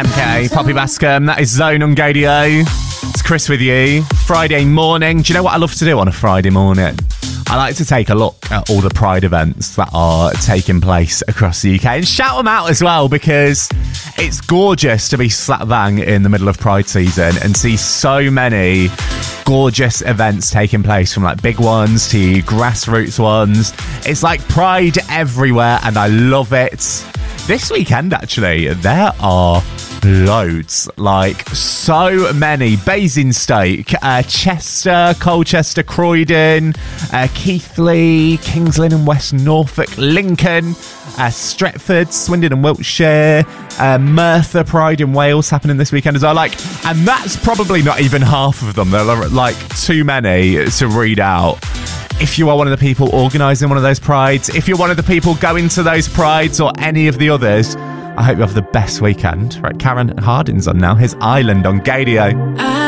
MK, Poppy Bascom, that is Zone on Gadio. It's Chris with you. Friday morning. Do you know what I love to do on a Friday morning? I like to take a look at all the Pride events that are taking place across the UK and shout them out as well, because it's gorgeous to be slap bang in the middle of Pride season and see so many gorgeous events taking place, from like big ones to grassroots ones. It's like Pride everywhere and I love it. This weekend, actually, there are loads, like so many. Basingstoke, Chester, Colchester, Croydon, Keighley, Kings Lynn and West Norfolk, Lincoln, Stretford, Swindon and Wiltshire, Merthyr Pride in Wales happening this weekend as well. And that's probably not even half of them. There are like too many to read out. If you are one of the people organising one of those prides, if you're one of the people going to those prides or any of the others, I hope you have the best weekend. Right, Karen Hardin's on now. His Island on Gadio.